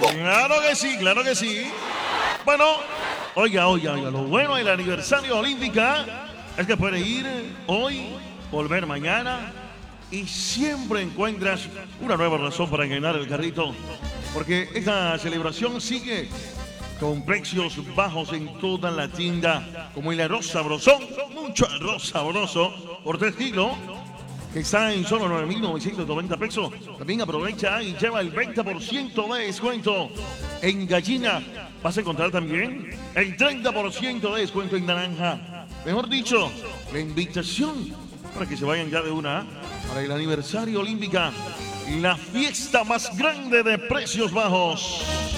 Claro que sí, claro que sí. Bueno, oiga, lo bueno del aniversario Olímpica es que puede ir hoy, volver mañana y siempre encuentras una nueva razón para llenar el carrito. Porque esta celebración sigue con precios bajos en toda la tienda, como el arroz sabrosón, mucho arroz sabroso por 3 kilos, que está en solo 9.990 pesos. También aprovecha y lleva el 20% de descuento en gallina. Vas a encontrar también el 30% de descuento en naranja. Mejor dicho, la invitación para que se vayan ya de una para el aniversario Olímpica, la fiesta más grande de precios bajos.